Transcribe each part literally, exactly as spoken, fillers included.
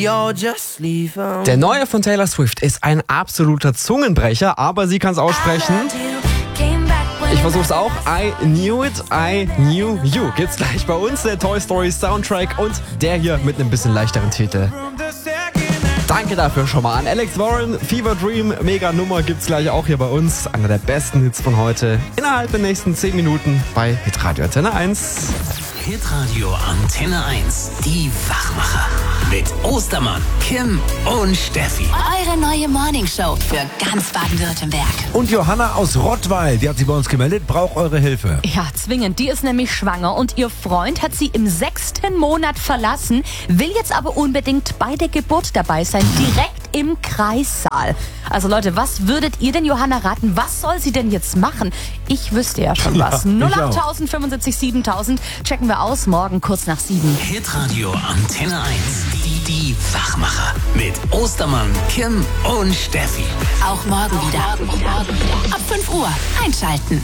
you're just leaving. Der neue von Taylor Swift ist ein absoluter Zungenbrecher, aber sie kann es aussprechen. Ich versuch's auch. I knew it, I knew you. Gibt's gleich bei uns, der Toy Story Soundtrack und der hier mit einem bisschen leichteren Titel. Danke dafür schon mal an Alex Warren. Fever Dream, mega Nummer, gibt's gleich auch hier bei uns. Einer der besten Hits von heute. Innerhalb der nächsten zehn Minuten bei Hitradio Antenne eins. Hitradio Antenne eins, die Wachmacher. Mit Ostermann, Kim und Steffi. Eure neue Morningshow für ganz Baden-Württemberg. Und Johanna aus Rottweil, die hat sich bei uns gemeldet, braucht eure Hilfe. Ja, zwingend. Die ist nämlich schwanger und ihr Freund hat sie im sechsten Monat verlassen, will jetzt aber unbedingt bei der Geburt dabei sein, direkt im Kreissaal. Also Leute, was würdet ihr denn Johanna raten? Was soll sie denn jetzt machen? Ich wüsste ja schon Ja, was. ich null auch. achttausend fünfundsiebzig siebentausend checken wir aus, morgen kurz nach sieben. Hitradio Antenne eins, die, die Wachmacher. Mit Ostermann, Kim und Steffi. Auch morgen wieder. Ab fünf Uhr einschalten.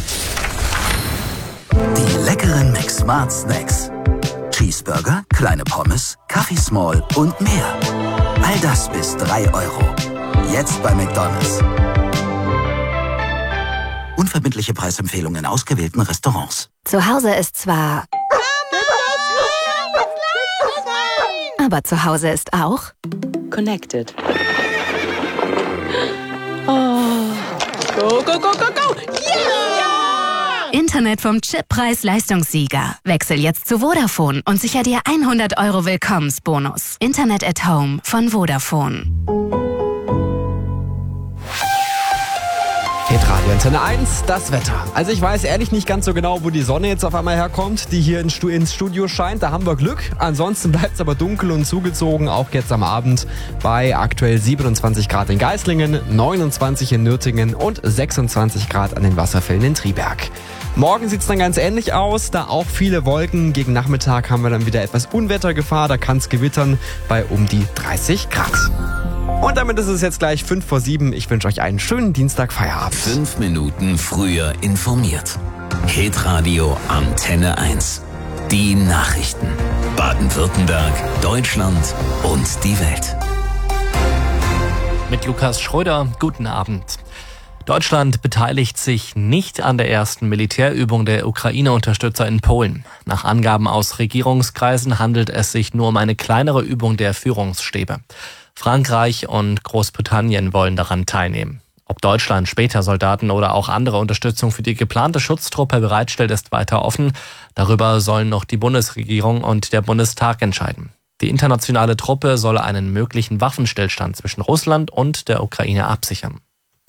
Die leckeren McSmart Snacks. Cheeseburger, kleine Pommes, Kaffee Small und mehr. All das bis drei Euro. Jetzt bei McDonald's. Unverbindliche Preisempfehlungen in ausgewählten Restaurants. Zu Hause ist zwar... Aber zu Hause ist auch... Connected. Oh. Go, go, go, go, go! Yeah! Internet vom Chip-Preis-Leistungssieger. Wechsel jetzt zu Vodafone und sicher dir hundert Euro Willkommensbonus. Internet at Home von Vodafone. Hitradio Antenne eins, das Wetter. Also ich weiß ehrlich nicht ganz so genau, wo die Sonne jetzt auf einmal herkommt, die hier ins Studio scheint. Da haben wir Glück. Ansonsten bleibt es aber dunkel und zugezogen, auch jetzt am Abend bei aktuell siebenundzwanzig Grad in Geislingen, neunundzwanzig in Nürtingen und sechsundzwanzig Grad an den Wasserfällen in Triberg. Morgen sieht es dann ganz ähnlich aus, da auch viele Wolken. Gegen Nachmittag haben wir dann wieder etwas Unwettergefahr, da kann es gewittern bei um die dreißig Grad. Und damit ist es jetzt gleich fünf vor sieben. Ich wünsche euch einen schönen Dienstag Feierabend. Fünf Minuten früher informiert. Hitradio Antenne eins. Die Nachrichten. Baden-Württemberg, Deutschland und die Welt. Mit Lukas Schröder, guten Abend. Deutschland beteiligt sich nicht an der ersten Militärübung der Ukraine-Unterstützer in Polen. Nach Angaben aus Regierungskreisen handelt es sich nur um eine kleinere Übung der Führungsstäbe. Frankreich und Großbritannien wollen daran teilnehmen. Ob Deutschland später Soldaten oder auch andere Unterstützung für die geplante Schutztruppe bereitstellt, ist weiter offen. Darüber sollen noch die Bundesregierung und der Bundestag entscheiden. Die internationale Truppe soll einen möglichen Waffenstillstand zwischen Russland und der Ukraine absichern.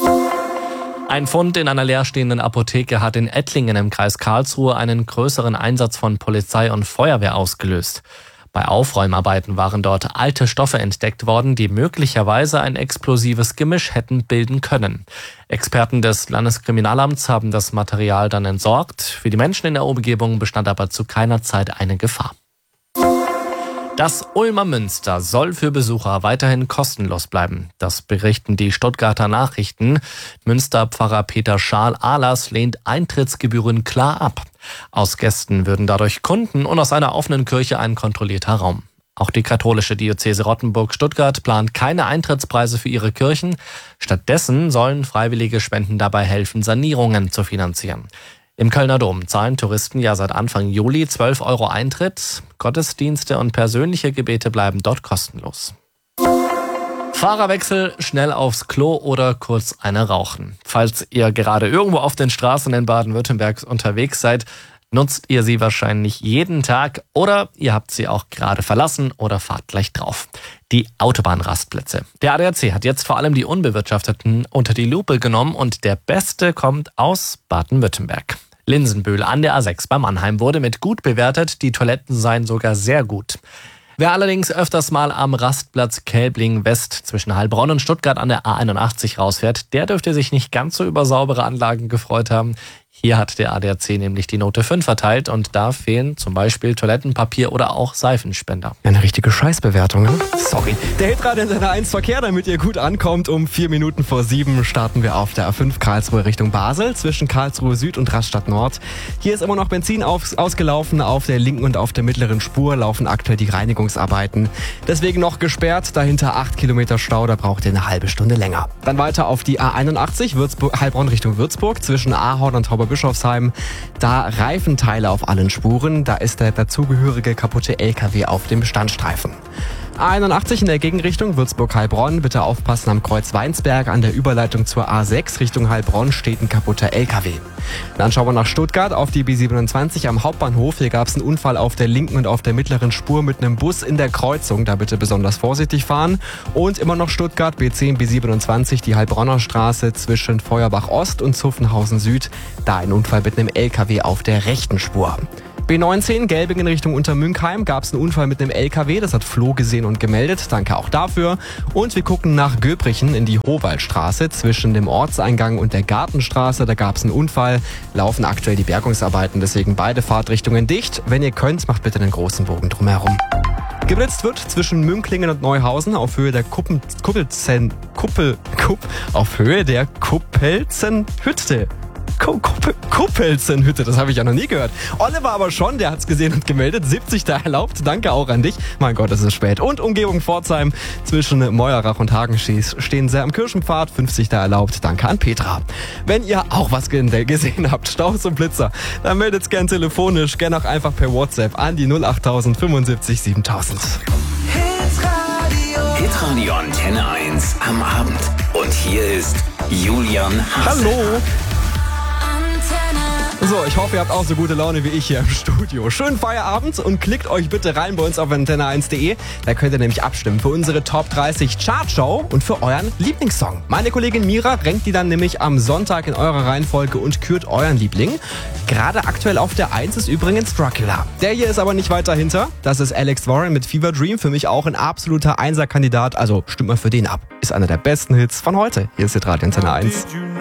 Ein Fund in einer leerstehenden Apotheke hat in Ettlingen im Kreis Karlsruhe einen größeren Einsatz von Polizei und Feuerwehr ausgelöst. Bei Aufräumarbeiten waren dort alte Stoffe entdeckt worden, die möglicherweise ein explosives Gemisch hätten bilden können. Experten des Landeskriminalamts haben das Material dann entsorgt. Für die Menschen in der Umgebung bestand aber zu keiner Zeit eine Gefahr. Das Ulmer Münster soll für Besucher weiterhin kostenlos bleiben. Das berichten die Stuttgarter Nachrichten. Münsterpfarrer Peter Schaal-Ahlers lehnt Eintrittsgebühren klar ab. Aus Gästen würden dadurch Kunden und aus einer offenen Kirche ein kontrollierter Raum. Auch die katholische Diözese Rottenburg-Stuttgart plant keine Eintrittspreise für ihre Kirchen. Stattdessen sollen freiwillige Spenden dabei helfen, Sanierungen zu finanzieren. Im Kölner Dom zahlen Touristen ja seit Anfang Juli zwölf Euro Eintritt. Gottesdienste und persönliche Gebete bleiben dort kostenlos. Fahrerwechsel, schnell aufs Klo oder kurz eine rauchen. Falls ihr gerade irgendwo auf den Straßen in Baden-Württemberg unterwegs seid, nutzt ihr sie wahrscheinlich jeden Tag oder ihr habt sie auch gerade verlassen oder fahrt gleich drauf. Die Autobahnrastplätze. Der A D A C hat jetzt vor allem die unbewirtschafteten unter die Lupe genommen und der beste kommt aus Baden-Württemberg. Linsenbühl an der A sechs bei Mannheim wurde mit gut bewertet, die Toiletten seien sogar sehr gut. Wer allerdings öfters mal am Rastplatz Kälbling West zwischen Heilbronn und Stuttgart an der A einundachtzig rausfährt, der dürfte sich nicht ganz so über saubere Anlagen gefreut haben. Hier hat der A D A C nämlich die Note fünf verteilt und da fehlen zum Beispiel Toilettenpapier oder auch Seifenspender. Eine richtige Scheißbewertung, ne? Sorry. Der Hitradio Antenne eins Verkehr, damit ihr gut ankommt. Um vier Minuten vor sieben starten wir auf der A fünf Karlsruhe Richtung Basel zwischen Karlsruhe Süd und Rastatt Nord. Hier ist immer noch Benzin auf, ausgelaufen. Auf der linken und auf der mittleren Spur laufen aktuell die Reinigungsarbeiten. Deswegen noch gesperrt. Dahinter acht Kilometer Stau, da braucht ihr eine halbe Stunde länger. Dann weiter auf die A einundachtzig Würzburg, Heilbronn Richtung Würzburg zwischen Ahorn und Tauberbischofsheim. Da Reifenteile auf allen Spuren. Da ist der dazugehörige kaputte L K W auf dem Standstreifen. A einundachtzig in der Gegenrichtung Würzburg-Heilbronn. Bitte aufpassen am Kreuz Weinsberg. An der Überleitung zur A sechs Richtung Heilbronn steht ein kaputter L K W. Dann schauen wir nach Stuttgart auf die B siebenundzwanzig am Hauptbahnhof. Hier gab es einen Unfall auf der linken und auf der mittleren Spur mit einem Bus in der Kreuzung. Da bitte besonders vorsichtig fahren. Und immer noch Stuttgart, B zehn, B siebenundzwanzig, die Heilbronner Straße zwischen Feuerbach Ost und Zuffenhausen Süd. Da ein Unfall mit einem L K W auf der rechten Spur. B neunzehn, Gelbingen Richtung Untermünkheim, gab es einen Unfall mit einem L K W. Das hat Flo gesehen und gemeldet. Danke auch dafür. Und wir gucken nach Göbrichen in die Howaldstraße zwischen dem Ortseingang und der Gartenstraße. Da gab es einen Unfall. Laufen aktuell die Bergungsarbeiten, deswegen beide Fahrtrichtungen dicht. Wenn ihr könnt, macht bitte einen großen Bogen drumherum. Geblitzt wird zwischen Münklingen und Neuhausen auf Höhe der Kuppen, Kuppelzen, Kuppel, Kupp, auf Höhe der Kuppelzenhütte. Kuppel, Kuppelzenhütte, das habe ich ja noch nie gehört. Oliver aber schon, der hat's gesehen und gemeldet. siebzig da erlaubt, danke auch an dich. Mein Gott, es ist spät. Und Umgebung Pforzheim zwischen Meuerach und Hagenschieß stehen sehr am Kirchenpfad. fünfzig da erlaubt, danke an Petra. Wenn ihr auch was gesehen habt, Staus und Blitzer, dann meldet's gern telefonisch, gern auch einfach per WhatsApp an die null achttausend fünfundsiebzig siebentausend. Hitradio. Hitradio Antenne eins am Abend. Und hier ist Julian Haase. Hallo. So, ich hoffe, ihr habt auch so gute Laune wie ich hier im Studio. Schönen Feierabend und klickt euch bitte rein bei uns auf antenne eins punkt de. Da könnt ihr nämlich abstimmen für unsere Top dreißig Chartshow und für euren Lieblingssong. Meine Kollegin Mira rankt die dann nämlich am Sonntag in eurer Reihenfolge und kürt euren Liebling. Gerade aktuell auf der eins ist übrigens Dracula. Der hier ist aber nicht weit dahinter. Das ist Alex Warren mit Fever Dream. Für mich auch ein absoluter Einser-Kandidat. Also stimmt mal für den ab. Ist einer der besten Hits von heute. Hier ist Hitradio Antenne eins.